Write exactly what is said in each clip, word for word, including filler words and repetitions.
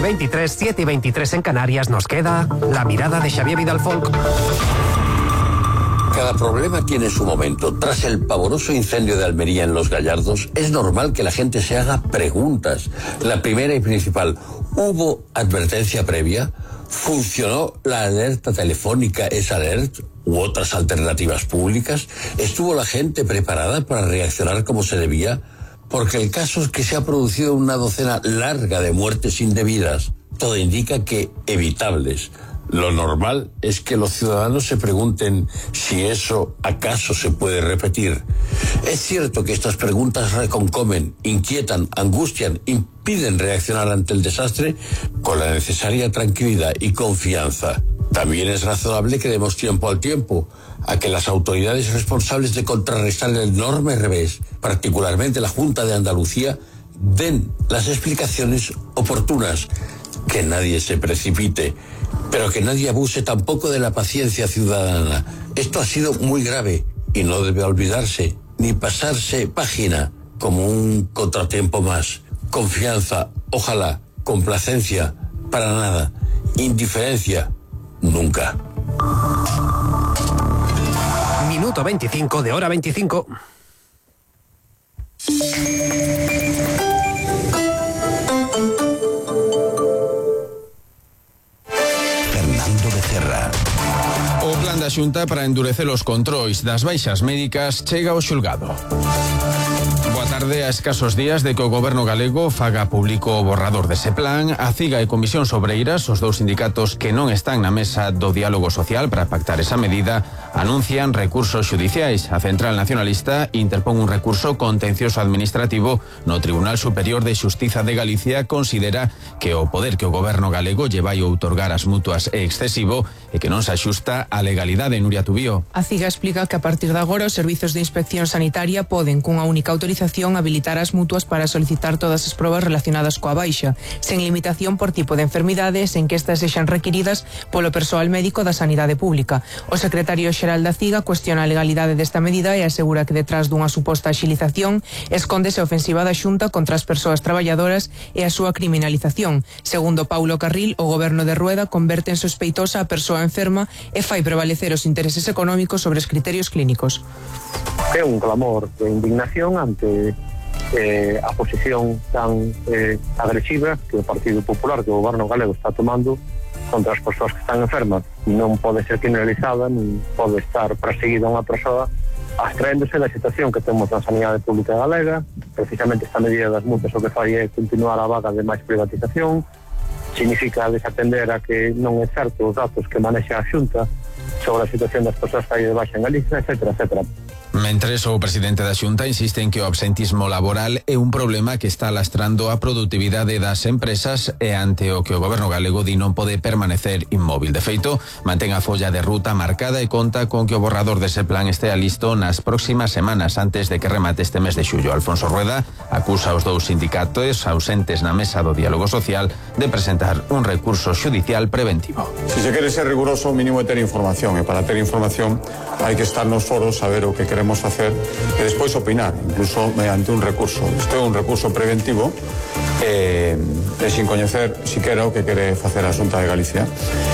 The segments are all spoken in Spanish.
y veintitrés, siete y veintitrés en Canarias, nos queda la mirada de Xavier Vidal Folk. Cada problema tiene su momento. Tras el pavoroso incendio de Almería en Los Gallardos, es normal que la gente se haga preguntas. La primera y principal, ¿hubo advertencia previa? ¿Funcionó la alerta telefónica S-Alert u otras alternativas públicas? ¿Estuvo la gente preparada para reaccionar como se debía? Porque el caso es que se ha producido una docena larga de muertes indebidas. Todo indica que evitables. Lo normal es que los ciudadanos se pregunten si eso acaso se puede repetir. Es cierto que estas preguntas reconcomen, inquietan, angustian, impiden reaccionar ante el desastre con la necesaria tranquilidad y confianza. También es razonable que demos tiempo al tiempo a que las autoridades responsables de contrarrestar el enorme revés, particularmente la Junta de Andalucía, den las explicaciones oportunas. Que nadie se precipite, pero que nadie abuse tampoco de la paciencia ciudadana. Esto ha sido muy grave y no debe olvidarse ni pasarse página como un contratiempo más. Confianza, ojalá, complacencia, para nada. Indiferencia, nunca. Minuto veinticinco de hora veinticinco. O plan da Xunta para endurecer os controis das baixas médicas chega ao xulgado. Boa tarde. A escasos días de que o goberno galego faga público o borrador dese plan, a CIGA e Comisións Obreiras, os dous sindicatos que non están na mesa do diálogo social para pactar esa medida, anuncian recursos xudiciais. A Central Nacionalista interpón un recurso contencioso administrativo no Tribunal Superior de Xustiza de Galicia. Considera que o poder que o goberno galego lle vai outorgar as mutuas é excesivo e que non se axusta á legalidade. Nuria Tubío. A CIGA explica que a partir de agora os servizos de inspección sanitaria poden, cunha única autorización, habilitar as mutuas para solicitar todas as probas relacionadas coa baixa, sen limitación por tipo de enfermidade, sen que estas sexan requiridas polo persoal médico da sanidade pública. O secretario xeral da CIGA cuestiona a legalidade desta medida e asegura que detrás dunha suposta axilización escóndese a ofensiva da Xunta contra as persoas traballadoras e a súa criminalización. Segundo Paulo Carril, o goberno de Rueda converte en sospeitosa a persoa enferma e fai prevalecer os intereses económicos sobre os criterios clínicos. É un clamor de indignación ante eh, a posición tan eh, agresiva que o Partido Popular, que o goberno galego está tomando contra as persoas que están enfermas. Non pode ser criminalizada, non pode estar perseguida unha persoa abstraéndose da situación que temos na sanidade pública galega. Precisamente esta medida das multas o que fai é continuar a vaga de máis privatización, significa desatender a que non é certo os datos que manexa a Xunta sobre a situación das persoas que hai de baixa en Galicia, etcétera, etcétera. Mentres, o presidente da Xunta insiste en que o absentismo laboral é un problema que está lastrando a produtividade das empresas e ante o que o goberno galego di non pode permanecer inmóvil. De feito, mantén a folla de ruta marcada e conta con que o borrador dese plan estea listo nas próximas semanas antes de que remate este mes de xullo. Alfonso Rueda acusa os dous sindicatos ausentes na mesa do diálogo social de presentar un recurso xudicial preventivo. Si se quere ser riguroso, o mínimo é ter información, e para ter información hai que estar nos foros, saber o que queremos facer e despois opinar, incluso mediante un recurso. Isto é un recurso preventivo e, e sin coñecer siquera o que quere facer a Xunta de Galicia.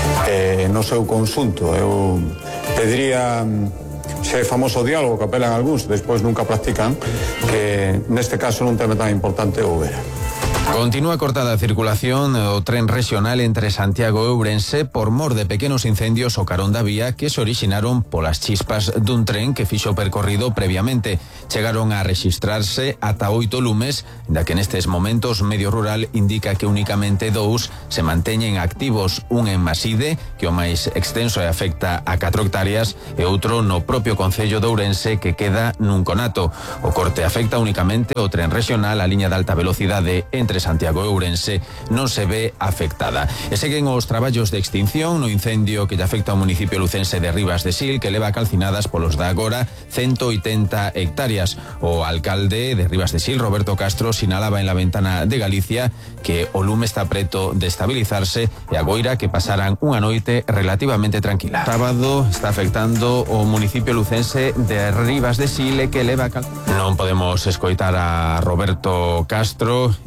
E, no seu conxunto, eu pediría ese famoso diálogo que apelan algúns, despois nunca practican, que neste caso nun tema tan importante houbera. Continúa cortada a circulación o tren rexional entre Santiago e Ourense por mor de pequenos incendios ao carón da vía que se orixinaron polas chispas dun tren que fixo percorrido previamente. Chegaron a rexistrarse ata oito lumes, da que nestes momentos Medio Rural indica que únicamente dous se manteñen activos, un en Maside, que o máis extenso e afecta a catro hectáreas, e outro no propio concello de Ourense que queda nun conato. O corte afecta únicamente o tren rexional, a liña de alta velocidade entre Santiago e Ourense non se ve afectada. E seguen os traballos de extinción no incendio que lle afecta ao municipio lucense de Ribas de Sil, que leva calcinadas polos da agora ciento oitenta hectáreas. O alcalde de Ribas de Sil, Roberto Castro, sinalaba en La Ventana de Galicia que o lume está preto de estabilizarse e agoira que pasaran unha noite relativamente tranquila. O sábado está afectando o municipio lucense de Ribas de Sil, que leva cal... Non podemos escoitar a Roberto Castro, en todo caso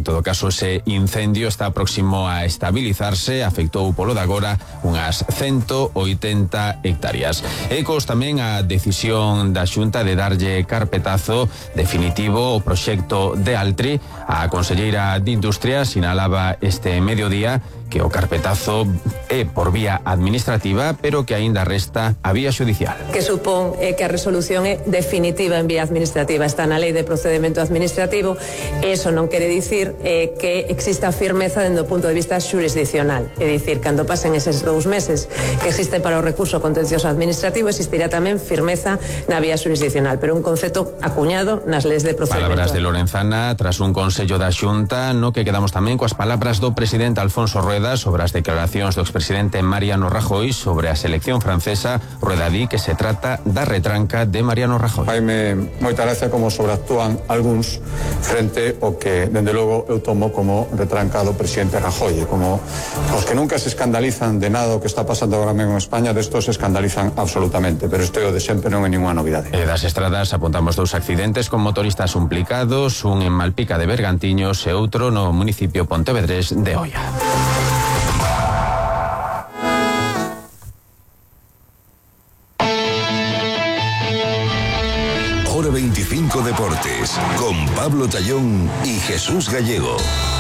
ese incendio está próximo a estabilizarse, afectou polo de agora unhas ciento oitenta hectáreas. Ecos tamén a decisión da Xunta de darlle carpetazo definitivo o proxecto de Altri. A conselleira de Industria sinalaba este mediodía que o carpetazo é por vía administrativa, pero que aínda resta a vía judicial. Que supón eh, que a resolución é definitiva en vía administrativa, está na lei de procedimento administrativo. Eso non quere dicir eh, que exista firmeza dende o punto de vista xurisdiccional. É dicir, cando pasen eses dous meses que existe para o recurso contencioso administrativo, existirá tamén firmeza na vía xurisdiccional, pero un concepto acuñado nas leis de procedimento. Palabras de Lorenzana tras un consello da Xunta, no que quedamos tamén coas palabras do presidente Alfonso Rueda sobre as declaracións do expresidente Mariano Rajoy sobre a selección francesa. Rueda di que se trata da retranca de Mariano Rajoy. Faime moita gracia como sobreactúan algúns frente ao que, dende logo, eu tomo como retranca do presidente Rajoy, como os que nunca se escandalizan de nada o que está pasando agora mesmo en España, destos se escandalizan absolutamente, pero isto de sempre non é ninguna novidade. E das estradas apuntamos dous accidentes con motoristas implicados, un en Malpica de Bergantiños e outro no municipio pontevedrés de Oia. Hora veinticinco Deportes, con Pablo Tallón y Jesús Gallego.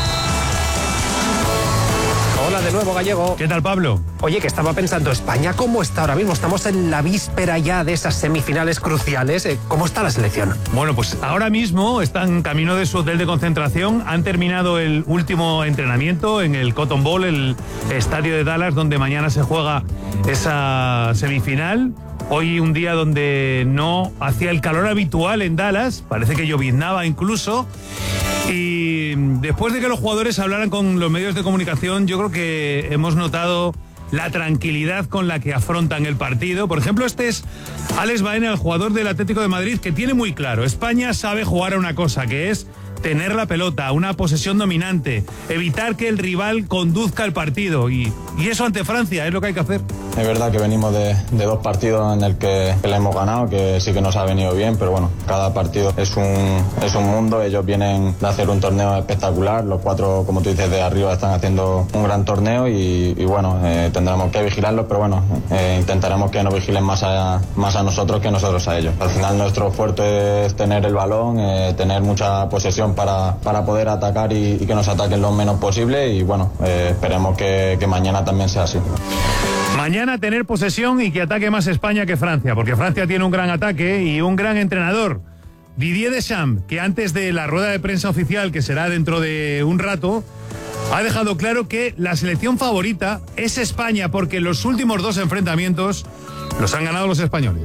Hola de nuevo, Gallego. ¿Qué tal, Pablo? Oye, que estaba pensando, ¿España cómo está ahora mismo? Estamos en la víspera ya de esas semifinales cruciales. ¿Cómo está la selección? Bueno, pues ahora mismo están camino de su hotel de concentración. Han terminado el último entrenamiento en el Cotton Bowl, el estadio de Dallas, donde mañana se juega esa semifinal. Hoy un día donde no hacía el calor habitual en Dallas, parece que lloviznaba incluso. Y después de que los jugadores hablaran con los medios de comunicación, yo creo que hemos notado la tranquilidad con la que afrontan el partido. Por ejemplo, este es Alex Baena, el jugador del Atlético de Madrid, que tiene muy claro, España sabe jugar a una cosa, que es tener la pelota, una posesión dominante, evitar que el rival conduzca el partido, y, y eso ante Francia es lo que hay que hacer. Es verdad que venimos de, de dos partidos en el que, que le hemos ganado, que sí que nos ha venido bien, pero bueno, cada partido es un, es un mundo. Ellos vienen de hacer un torneo espectacular, los cuatro, como tú dices, de arriba están haciendo un gran torneo y, y bueno, eh, tendremos que vigilarlos, pero bueno, eh, intentaremos que nos vigilen más a, más a nosotros que nosotros a ellos. Al final nuestro fuerte es tener el balón, eh, tener mucha posesión para, para poder atacar y, y que nos ataquen lo menos posible, y bueno, eh, esperemos que, que mañana también sea así. Mañana tener posesión y que ataque más España que Francia, porque Francia tiene un gran ataque y un gran entrenador, Didier Deschamps, que antes de la rueda de prensa oficial, que será dentro de un rato, ha dejado claro que la selección favorita es España, porque los últimos dos enfrentamientos los han ganado los españoles.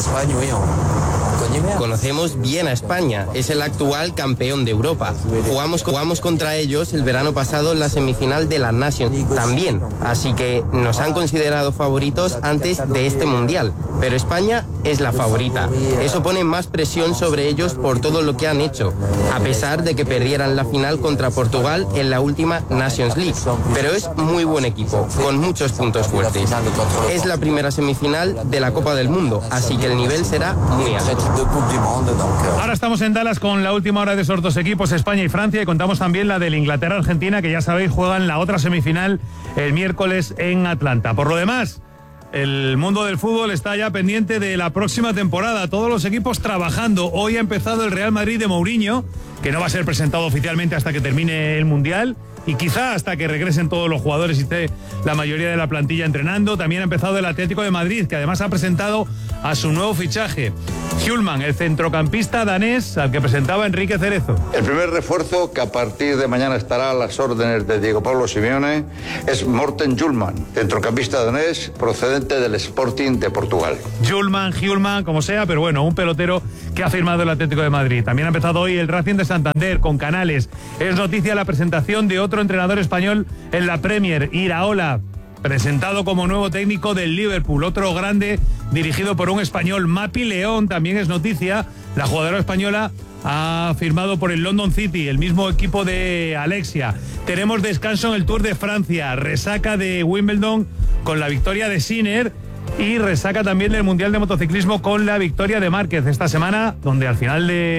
Conocemos bien a España, es el actual campeón de Europa. Jugamos, jugamos contra ellos el verano pasado en la semifinal de la Nations también, así que nos han considerado favoritos antes de este Mundial, pero España es la favorita. Eso pone más presión sobre ellos por todo lo que han hecho, a pesar de que perdieran la final contra Portugal en la última Nations League, pero es muy buen equipo, con muchos puntos fuertes. Es la primera semifinal de la Copa del Mundo, así que el nivel será muy alto. Ahora estamos en Dallas con la última hora de esos dos equipos, España y Francia, y contamos también la del Inglaterra-Argentina, que ya sabéis juegan la otra semifinal el miércoles en Atlanta. Por lo demás, el mundo del fútbol está ya pendiente de la próxima temporada, todos los equipos trabajando. Hoy ha empezado el Real Madrid de Mourinho, que no va a ser presentado oficialmente hasta que termine el Mundial, y quizá hasta que regresen todos los jugadores y esté la mayoría de la plantilla entrenando. También ha empezado el Atlético de Madrid, que además ha presentado a su nuevo fichaje, Hjulmand, el centrocampista danés al que presentaba Enrique Cerezo. El primer refuerzo, que a partir de mañana estará a las órdenes de Diego Pablo Simeone, es Morten Hjulmand, centrocampista danés procedente del Sporting de Portugal. Hjulmand, Hjulmand, como sea, pero bueno, un pelotero que ha firmado el Atlético de Madrid. También ha empezado hoy el Racing de Santander con Canales. Es noticia la presentación de otro entrenador español en la Premier, Iraola, presentado como nuevo técnico del Liverpool, otro grande dirigido por un español. Mapi León también es noticia, la jugadora española ha firmado por el London City, el mismo equipo de Alexia. Tenemos descanso en el Tour de Francia, resaca de Wimbledon con la victoria de Sinner y resaca también del Mundial de Motociclismo con la victoria de Márquez esta semana, donde al final de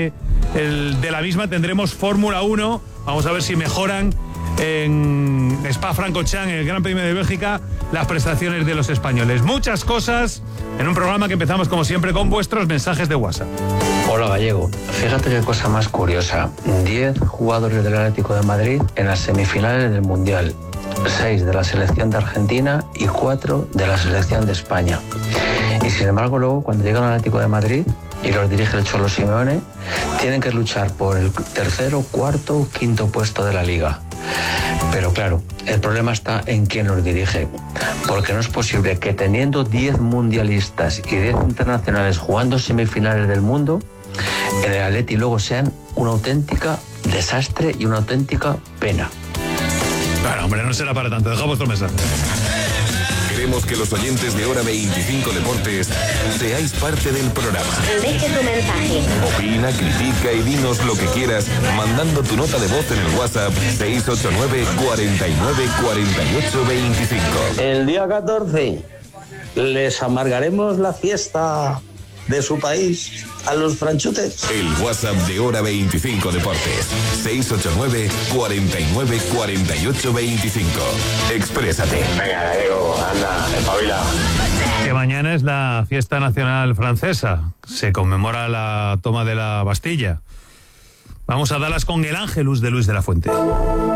el, de la misma tendremos Fórmula uno. Vamos a ver si mejoran en Spa-Francorchamps, en el Gran Premio de Bélgica, las prestaciones de los españoles. Muchas cosas en un programa que empezamos como siempre con vuestros mensajes de WhatsApp. Hola Gallego, fíjate qué cosa más curiosa. diez jugadores del Atlético de Madrid en las semifinales del Mundial. seis de la selección de Argentina y cuatro de la selección de España. Y sin embargo luego cuando llegan al Atlético de Madrid y los dirige el Cholo Simeone, tienen que luchar por el tercero, cuarto, quinto puesto de la liga. Pero claro, el problema está en quién los dirige, porque no es posible que teniendo diez mundialistas y diez internacionales jugando semifinales del mundo, en el Atleti luego sean una auténtica desastre y una auténtica pena. Bueno, hombre, no será para tanto. Deja vuestro mensaje. Queremos que los oyentes de Hora veinticinco Deportes seáis parte del programa. Deje tu mensaje. Opina, critica y dinos lo que quieras mandando tu nota de voz en el WhatsApp seis ocho nueve, cuarenta y nueve, cuarenta y ocho, veinticinco. El día catorce les amargaremos la fiesta de su país a los franchutes. El WhatsApp de Hora veinticinco Deportes seis ocho nueve, cuarenta y nueve, cuarenta y ocho, veinticinco. Exprésate. Venga, Diego, anda, espabila. Que mañana es la fiesta nacional francesa. Se conmemora la toma de la Bastilla. Vamos a darlas con el Ángelus de Luis de la Fuente.